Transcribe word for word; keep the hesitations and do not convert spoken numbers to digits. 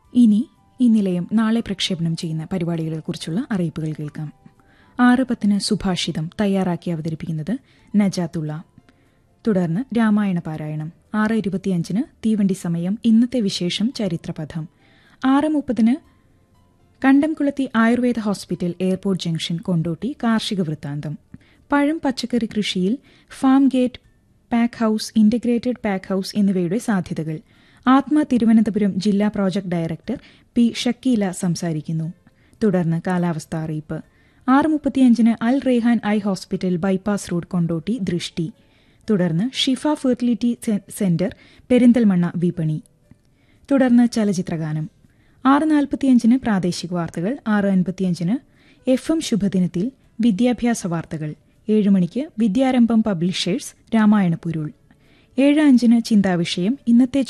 ഇനി ഈ നിലയം നാളെ പ്രക്ഷേപണം ചെയ്യുന്ന പരിപാടികളെക്കുറിച്ചുള്ള അറിയിപ്പുകൾ കേൾക്കാം. ആറ് പത്തിന് സുഭാഷിതം തയ്യാറാക്കി അവതരിപ്പിക്കുന്നത് നജാത്തുള്ള. തുടർന്ന് രാമായണ പാരായണം. ആറ് ഇരുപത്തിയഞ്ചിന് തീവണ്ടി സമയം, ഇന്നത്തെ വിശേഷം, ചരിത്രപഥം. ആറ് മുപ്പതിന് കണ്ടംകുളത്തി Ayurveda hospital, airport junction, Kondotty കാർഷിക വൃത്താന്തം. പഴം പച്ചക്കറി കൃഷിയിൽ farm gate, pack house, integrated pack house എന്നിവയുടെ സാധ്യതകൾ. ആത്മ തിരുവനന്തപുരം ജില്ലാ പ്രോജക്ട് ഡയറക്ടർ പി ഷക്കീല സംസാരിക്കുന്നു. തുടർന്ന് കാലാവസ്ഥ അറിയിപ്പ്. ആറ് മുപ്പത്തിയഞ്ചിന് അൽ Rehan eye hospital, bypass road, Kondotty ദൃഷ്ടി. തുടർന്ന് ഷിഫ ഫെർട്ടിലിറ്റി സെന്റർ, പെരിന്തൽമണ്ണ വിപണി. തുടർന്ന് ചലച്ചിത്രഗാനം. ആറ് നാൽപ്പത്തിയഞ്ചിന് പ്രാദേശിക വാർത്തകൾ. ആറ് അൻപത്തിയഞ്ചിന് എഫ് എം ശുഭദിനത്തിൽ വിദ്യാഭ്യാസ വാർത്തകൾ. ഏഴ് മണിക്ക് വിദ്യാരംഭം പബ്ലിഷേഴ്സ് രാമായണ പൊരുൾ. ഏഴ് അഞ്ചിന് ചിന്താവിഷയം, ഇന്നത്തെ